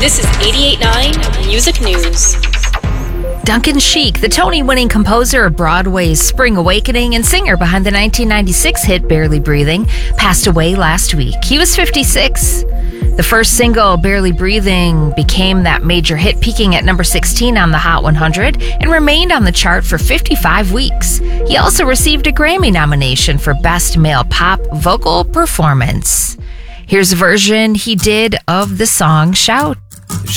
This is 88.9 Music News. Duncan Sheik, the Tony-winning composer of Broadway's Spring Awakening and singer behind the 1996 hit Barely Breathing, passed away last week. He was 56. The first single, Barely Breathing, became that major hit, peaking at number 16 on the Hot 100 and remained on the chart for 55 weeks. He also received a Grammy nomination for Best Male Pop Vocal Performance. Here's a version he did of the song Shout.